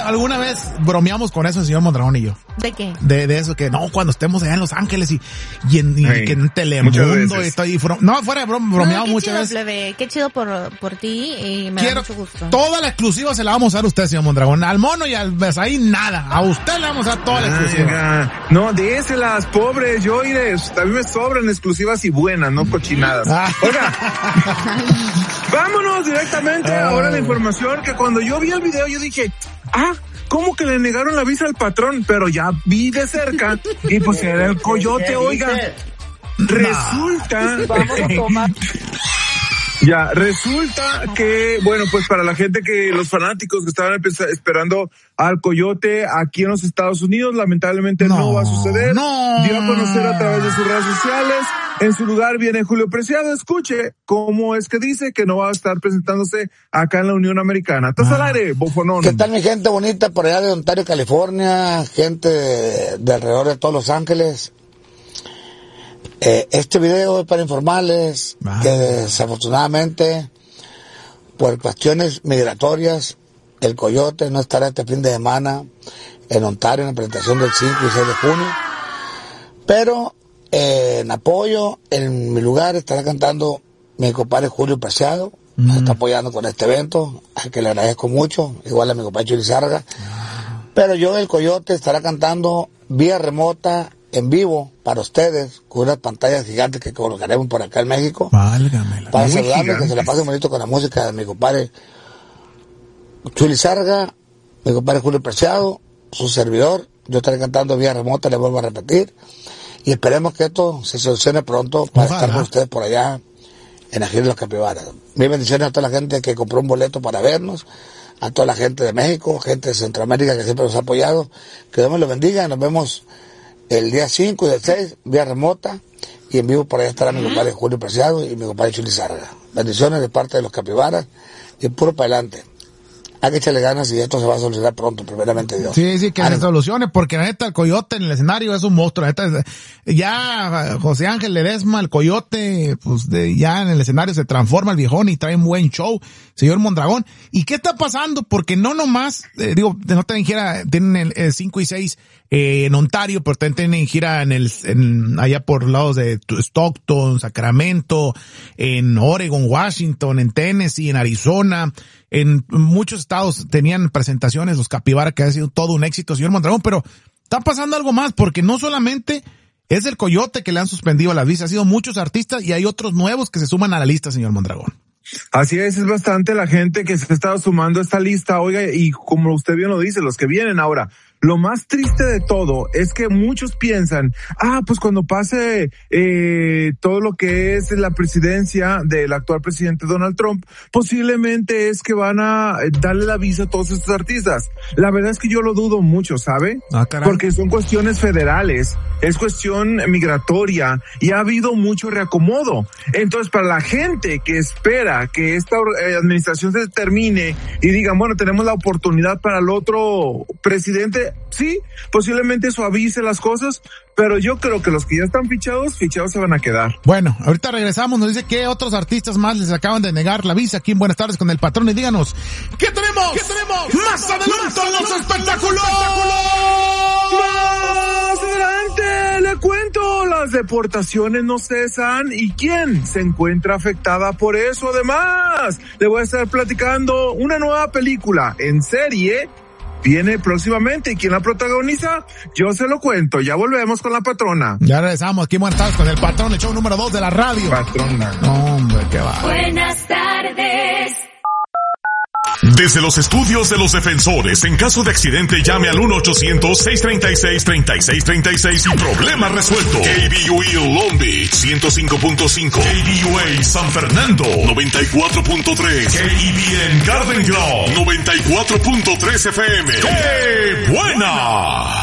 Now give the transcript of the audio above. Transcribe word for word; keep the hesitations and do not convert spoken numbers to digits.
alguna vez bromeamos con eso el señor Mondragón y yo. ¿De qué? De, de eso que no, cuando estemos allá en Los Ángeles y, y en, y Hey, que en Telemundo y estoy, no, fuera de broma, bromeamos no, muchas chido, veces. Plebe, qué chido por, por ti y me Quiero, da mucho gusto. Toda la exclusiva se la vamos a dar a usted, señor Mondragón. Al mono y al Besaí, nada. A usted le vamos a dar toda la exclusiva. Venga. No, déselas, pobres, yo iré. También me sobran exclusivas y buenas, no cochinadas. Ah. Oiga, vámonos directamente Ah. ahora a la información que cuando yo vi el video yo dije, ah, ¿cómo que le negaron la visa al patrón? Pero ya vi de cerca y pues era el coyote, oiga. Resulta... Vamos a tomar. Ya, resulta que, bueno, pues para la gente que, los fanáticos que estaban empe- esperando al coyote aquí en los Estados Unidos, lamentablemente no, No, va a suceder. no. Dio a conocer a través de sus redes sociales. En su lugar viene Julio Preciado. Escuche cómo es que dice que no va a estar presentándose acá en la Unión Americana. Estás Ah. al aire, bofonón. ¿Qué tal mi gente bonita por allá de Ontario, California? Gente de, de alrededor de todos Los Ángeles. Eh, este video es para informarles Ah. que desafortunadamente por cuestiones migratorias el coyote no estará este fin de semana en Ontario en la presentación del cinco y seis de junio, pero eh, en apoyo en mi lugar estará cantando mi compadre Julio Preciado. Mm. Nos está apoyando con este evento, al que le agradezco mucho, igual a mi compadre Chuli Zárraga. Pero yo, el coyote, estará cantando vía remota, en vivo, para ustedes, con unas pantallas gigantes que colocaremos por acá en México. Válgame. Para Muy saludarles, que se la gigantes. pasen bonito con la música de mi compadre Chuli Zárraga, mi compadre Julio Preciado, su servidor. Yo estaré cantando vía remota, les vuelvo a repetir. Y esperemos que esto se solucione pronto para Ojalá. estar con ustedes por allá en Ají de los Capibaras. Mis bendiciones a toda la gente que compró un boleto para vernos, a toda la gente de México, gente de Centroamérica que siempre nos ha apoyado. Que Dios me los bendiga. Nos vemos el día cinco y el seis, vía remota. Y en vivo por allá estará mi compadre Julio Preciado y mi compadre Chuli Zárraga. Bendiciones de parte de los Capibaras y puro para adelante. Hay que echarle ganas y esto se va a solucionar pronto, primeramente Dios. Sí, sí, que Ánimo. se solucione, porque la neta, el coyote en el escenario es un monstruo. La neta, es- ya José Ángel Ledesma, el coyote, pues de, ya en el escenario se transforma el viejón y trae un buen show, señor Mondragón. ¿Y qué está pasando? Porque no nomás, eh, digo, no tienen gira, tienen el, el cinco y seis eh, en Ontario, pero también tienen gira en el, en, allá por lados de Stockton, Sacramento, en Oregon, Washington, en Tennessee, en Arizona. En muchos estados tenían presentaciones, los Capibara, que ha sido todo un éxito, señor Mondragón, pero está pasando algo más, porque no solamente es el coyote que le han suspendido las visas, ha sido muchos artistas y hay otros nuevos que se suman a la lista, señor Mondragón. Así es, es bastante la gente que se está sumando a esta lista, oiga, y como usted bien lo dice, los que vienen ahora. Lo más triste de todo es que muchos piensan, ah, pues cuando pase eh, todo lo que es la presidencia del actual presidente Donald Trump, posiblemente es que van a darle la visa a todos estos artistas. La verdad es que yo lo dudo mucho, ¿sabe? Ah, caray. Porque son cuestiones federales, es cuestión migratoria y ha habido mucho reacomodo. Entonces, para la gente que espera que esta eh, administración se termine y digan, bueno, tenemos la oportunidad para el otro presidente, sí, posiblemente suavice las cosas, pero yo creo que los que ya están fichados, fichados se van a quedar. Bueno, ahorita regresamos, nos dice que otros artistas más les acaban de negar la visa aquí en Buenas Tardes con el Patrón, y díganos, ¿qué tenemos? ¿Qué tenemos? Más adelante en los espectáculos. Más adelante le cuento, las deportaciones no cesan y quién se encuentra afectada por eso. Además, le voy a estar platicando una nueva película en serie. Viene próximamente y quién la protagoniza, yo se lo cuento. Ya volvemos con la patrona. Ya regresamos aquí en Buenas Tardes con el Patrón, el show número dos de la radio. Patrona. No, hombre, qué va. Buenas tardes. Desde los estudios de los defensores, en caso de accidente llame al uno ochocientos, seiscientos treinta y seis, treinta y seis treinta y seis y problema resuelto. K B U A Long Beach, ciento cinco punto cinco. K B U A San Fernando, noventa y cuatro punto tres. K E B N Garden Grove, noventa y cuatro punto tres F M. ¡Qué buena!